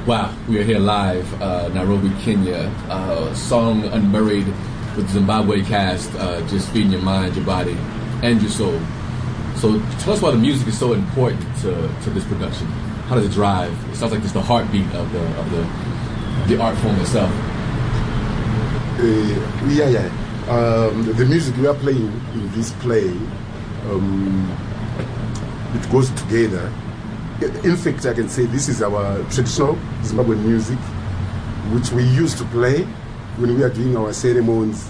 Wow, we are here live, Nairobi, Kenya. Song Unburied with Zimbabwe cast, just feeding your mind, your body, and your soul. So tell us why the music is so important to this production. How does it drive? It sounds like it's the heartbeat of the art form itself. The music we are playing in this play, it goes together. In fact, I can say this is our traditional Zimbabwean music, which we used to play when we are doing our ceremonies.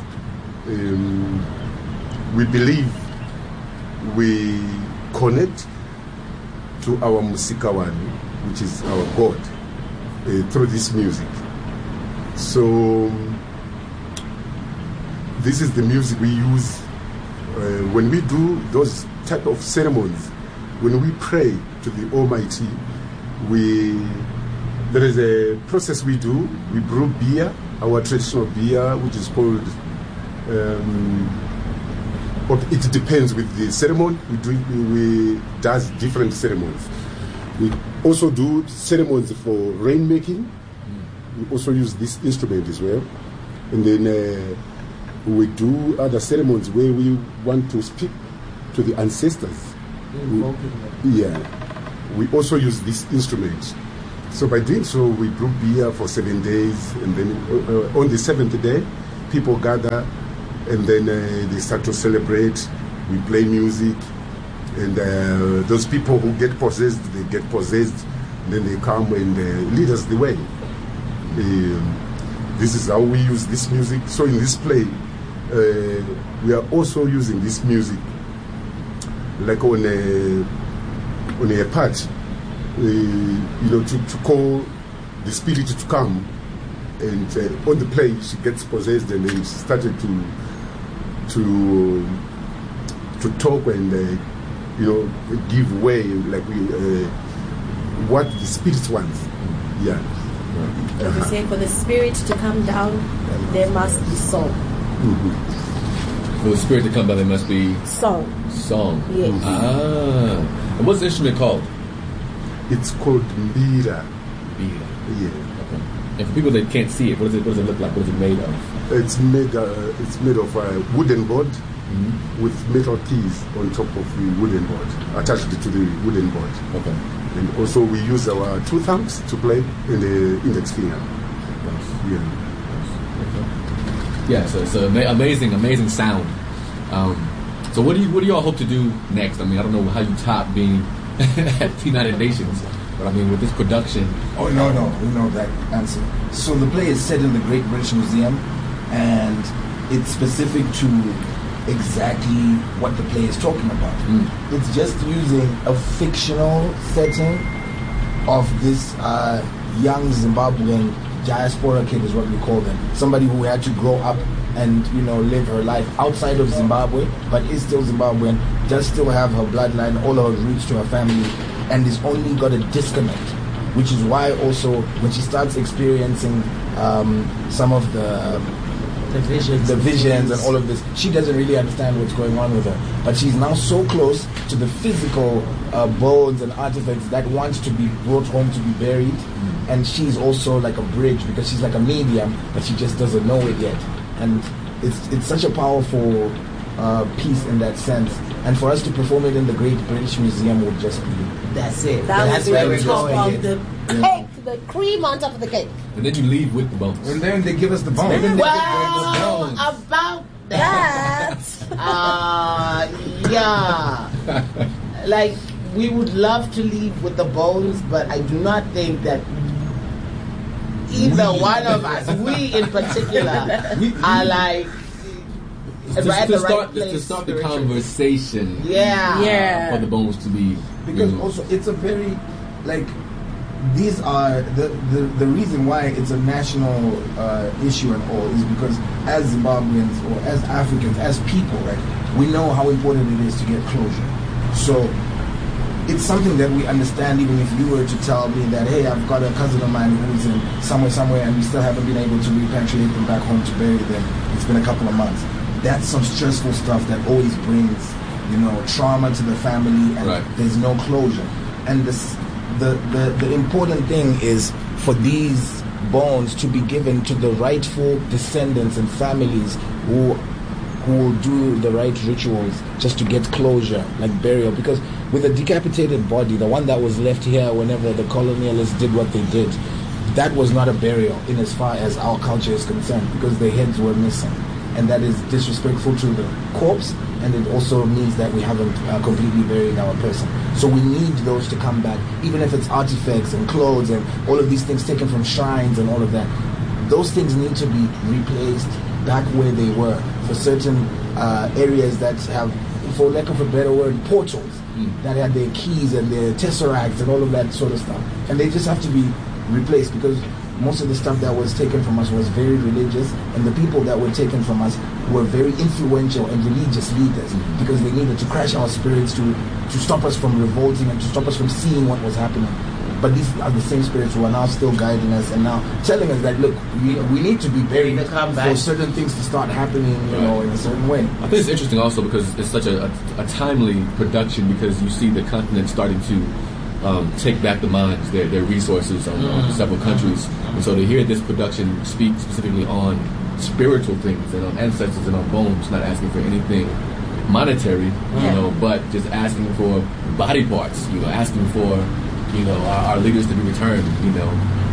We believe we connect to our Musikawan, which is our God, through this music. So this is the music we use when we do those type of ceremonies. When we pray to the Almighty, there is a process we do. We brew beer, our traditional beer, which is called. It depends with the ceremony. We does different ceremonies. We also do ceremonies for rainmaking. We also use this instrument as well, and then we do other ceremonies where we want to speak to the ancestors. We also use this instrument. So by doing so, we brew beer for 7 days, and then on the 7th day, people gather, and then they start to celebrate. We play music, and those people who get possessed, they get possessed, and then they come and lead us the way. This is how we use this music. So in this play, we are also using this music like on a part, to call the spirit to come. And on the play, she gets possessed, and then she started to talk and give way, like what the spirit wants. Yeah. You say for the spirit to come down, there must be song. Mm-hmm. For the spirit to come down, there must be song. Yes. And what's the instrument called? It's called mbira. Mbira. Yeah. Okay. And for people that can't see it, what does it look like? What is it made of? It's made of a wooden board with metal keys on top of the wooden board, attached to the wooden board. Okay. And also we use our two thumbs to play in the index finger. Nice. Yeah. Nice. Okay. Yeah. So it's an amazing sound. So what do y'all hope to do next? I mean, I don't know how you top being at the United Nations, but I mean, with this production. Oh, no, we know that answer. So the play is set in the Great British Museum, and it's specific to exactly what the play is talking about. It's just using a fictional setting of this young Zimbabwean diaspora kid, is what we call them. Somebody who had to grow up and live her life outside of Zimbabwe, but is still Zimbabwean, does still have her bloodline, all her roots to her family, and is only got a disconnect, which is why also when she starts experiencing some of the visions and all of this, she doesn't really understand what's going on with her. But she's now so close to the physical bones and artifacts that want to be brought home to be buried, and she's also like a bridge because she's like a medium, but she just doesn't know it yet. And it's such a powerful piece in that sense. And for us to perform it in the Great British Museum would just be... That's it. That's where we're going. The cake, the cream on top of the cake. And then you leave with the bones. And then they give us the bones. Well, about that. Yeah. Like, we would love to leave with the bones, but I do not think that either one of us, we in particular, are like to start the conversation. Yeah. For the bones to be. Because also it's a very these are the reason why it's a national issue and all is because as Zimbabweans or as Africans, as people, right, we know how important it is to get closure. So it's something that we understand. Even if you were to tell me that, hey, I've got a cousin of mine who's in somewhere and we still haven't been able to repatriate them back home to bury them, it's been a couple of months. That's some stressful stuff that always brings trauma to the family, and there's no closure. And the important thing is for these bones to be given to the rightful descendants and families who will do the right rituals just to get closure, like burial. Because with a decapitated body, the one that was left here whenever the colonialists did what they did, that was not a burial in as far as our culture is concerned, because the heads were missing. And that is disrespectful to the corpse, and it also means that we haven't completely buried our person. So we need those to come back, even if it's artifacts and clothes and all of these things taken from shrines and all of that. Those things need to be replaced back where they were for certain areas that have, for lack of a better word, portals that had their keys and their tesseracts and all of that sort of stuff. And they just have to be replaced, because most of the stuff that was taken from us was very religious, and the people that were taken from us were very influential and religious leaders, because they needed to crash our spirits to stop us from revolting and to stop us from seeing what was happening. But these are the same spirits who are now still guiding us and now telling us that, look, we need to be buried for certain things to start happening, you know, in a certain way. I think it's interesting also because it's such a timely production, because you see the continent starting to take back the mines, their resources on several countries. And so to hear this production speak specifically on spiritual things and on ancestors and on bones, not asking for anything monetary, you know, but just asking for body parts, you know, asking for, you know, our leaders to be returned, you know.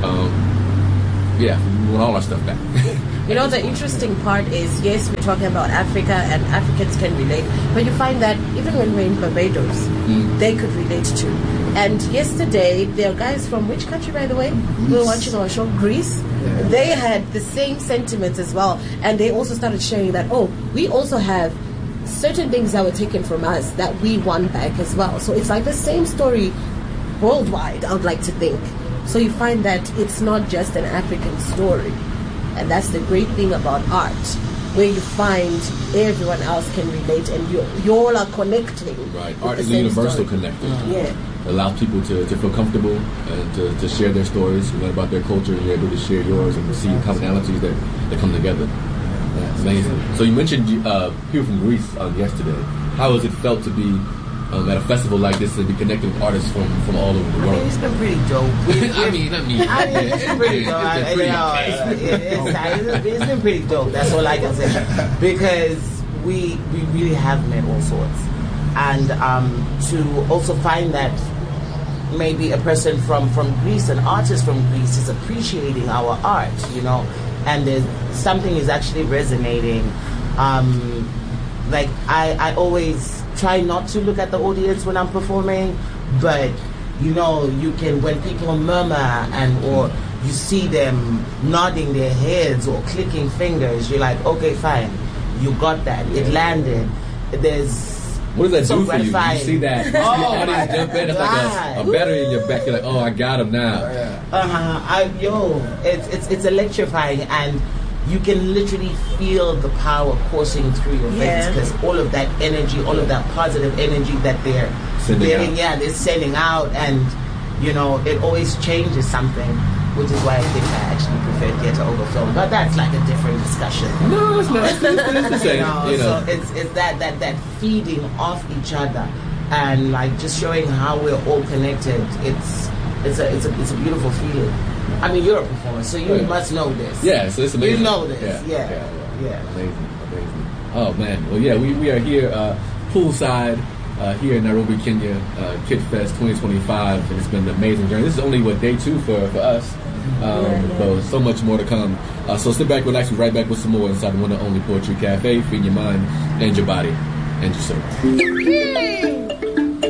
We want all our stuff back. You know, the interesting part is, yes, we're talking about Africa and Africans can relate, but you find that even when we're in Barbados, they could relate too. And yesterday, there are guys from which country, by the way? Greece. We were watching our show, Greece. Yeah. They had the same sentiments as well. And they also started sharing that, we also have certain things that were taken from us that we want back as well. So it's like the same story worldwide, I would like to think. So you find that it's not just an African story. And that's the great thing about art, where you find everyone else can relate and you all are connecting. Right. Art is a universal connector. Yeah. Allow people to feel comfortable and to share their stories, learn about their culture, and you're able to share yours and see commonalities that come together. That's amazing. So you mentioned people from Greece yesterday. How has it felt to be at a festival like this and be connecting with artists from all over the world? I mean, it's been pretty dope. It's been pretty dope. It's been pretty dope. That's all I can say. Because we really have met all sorts. And to also find that maybe a person from Greece, an artist from Greece, is appreciating our art, you know, and there's something is actually resonating. Like I always try not to look at the audience when I'm performing, but you know, you can, when people murmur or you see them nodding their heads or clicking fingers, you're like, okay, fine, you got that, it landed. What does that do for you? You see that? The audience jump in, it's like a battery in your back. You're like, I got him now. It's electrifying, and you can literally feel the power coursing through your veins, because all of that energy, all of that positive energy that they're sending out, and you know, it always changes something, which is why I think I actually prefer theatre over film. But that's like a different discussion. No, it's not. It's the same. So it's that feeding off each other, and like just showing how we're all connected. It's a beautiful feeling. I mean, you're a performer, so you must know this. Yeah, so it's amazing. You know this. Yeah. Amazing. Oh man. Well, yeah, we are here poolside here in Nairobi, Kenya, Kid Fest 2025, and it's been an amazing journey. This is only day 2 for us. So much more to come. So sit back, relax, we'll be right back with some more inside the one and only Poetry Cafe, feeding your mind and your body and your soul.